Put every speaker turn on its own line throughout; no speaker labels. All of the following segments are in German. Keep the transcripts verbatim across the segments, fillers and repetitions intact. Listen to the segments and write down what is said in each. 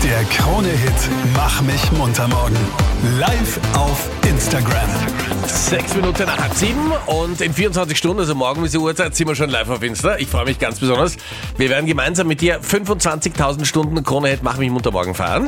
Der Krone-Hit Mach mich munter morgen. Live auf Instagram.
Sechs Minuten nach halb sieben und in vierundzwanzig Stunden, also morgen um diese Uhrzeit, sind wir schon live auf Insta. Ich freue mich ganz besonders. Wir werden gemeinsam mit dir fünfundzwanzigtausend Stunden Krone-Hit Mach mich munter morgen fahren.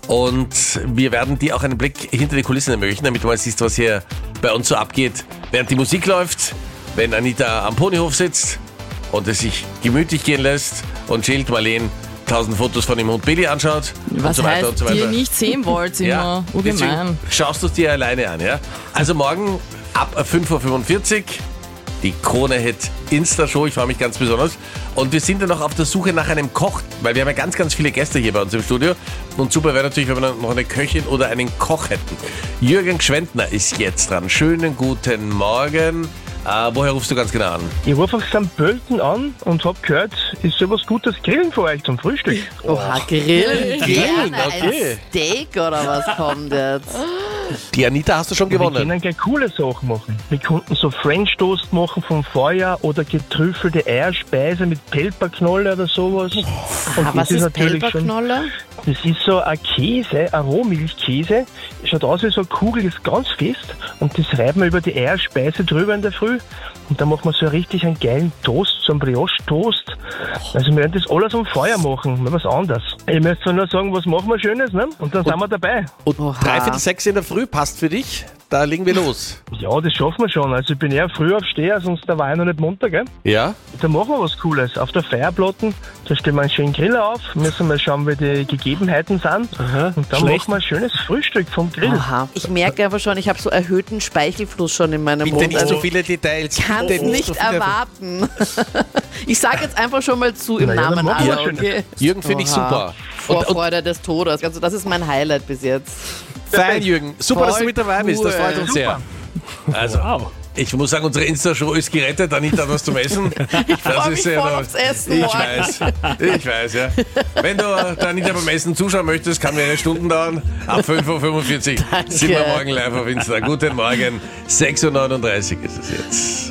Und wir werden dir auch einen Blick hinter die Kulissen ermöglichen, damit du mal siehst, was hier bei uns so abgeht, während die Musik läuft, wenn Anita am Ponyhof sitzt und es sich gemütlich gehen lässt und chillt, Marleen tausend Fotos von dem Hund Billy anschaut.
Was
und so weiter
heißt,
und so weiter.
die ihr nicht sehen wollt, immer
Ja,
ungemein.
deswegen schaust du es dir alleine an, ja? Also morgen ab fünf Uhr fünfundvierzig die Krone-Hit Insta-Show, ich freue mich ganz besonders. Und wir sind ja noch auf der Suche nach einem Koch, weil wir haben ja ganz, ganz viele Gäste hier bei uns im Studio. Und super wäre natürlich, wenn wir noch eine Köchin oder einen Koch hätten. Jürgen Gschwendtner ist jetzt dran. Schönen guten Morgen. Äh, woher rufst du ganz genau an?
Ich rufe auf Sankt Pölten an und habe gehört, ist sowas Gutes Grillen für euch zum Frühstück.
Oha, Grillen,
Grillen,
gerne.
okay.
Ein Steak oder was kommt jetzt?
Die Anita hast du schon
Wir
gewonnen.
können gleich coole Sachen machen. Wir konnten so French Toast machen vom Feuer oder getrüffelte Eierspeise mit Pelperknolle oder sowas. Und
Ah, was ist Pelperknolle?
Das ist so ein Käse, ein Rohmilchkäse. Schaut aus wie so eine Kugel, ist ganz fest. Und das reiben wir über die Eierspeise drüber in der Früh. Und dann machen wir so richtig einen geilen Toast, so einen Brioche-Toast. Also wir werden das alles am Feuer machen, mal was anderes. Ich möchte nur sagen, was machen wir Schönes, ne? Und dann sind wir dabei.
Und
Oha.
dreiviertel sechs in der Früh passt für dich? Da legen wir los.
Ja, das schaffen wir schon. Also ich bin eher früh aufsteher, sonst da war ich noch nicht munter, gell?
Ja?
Da machen wir was Cooles. Auf der Feierplatten, da stellen wir einen schönen Griller auf, müssen mal schauen, wie die Gegebenheiten sind.
Aha,
Und dann
schlecht.
machen wir ein schönes Frühstück vom Grill.
Aha. Ich merke aber schon, ich habe so erhöhten Speichelfluss schon in meinem
Bitte
Mund.
nicht
Also
so viele Details.
kann es
Bitte
nicht
so viele-
erwarten. Ich sage jetzt einfach schon mal zu im
Na ja, dann
Namen
machen wir
aller,
schön.
okay?
Jürgen finde ich
Oha.
super. Und, und
Vorfreude des Todes. Also das ist mein Highlight bis jetzt.
fein, Jürgen. Super, dass du
Voll
mit dabei bist. Das
cool.
freut uns sehr. Also, ich muss sagen, unsere Insta-Show ist gerettet. Anita hat was zum Essen. Ich
freu mich voll aufs Essen
Ich
morgen.
weiß. Ich weiß, ja. Wenn du der Anita beim Essen zuschauen möchtest, kann mehrere Stunden dauern. Ab fünf Uhr fünfundvierzig sind wir morgen live auf Insta. Guten Morgen. sechs Uhr neununddreißig ist es jetzt.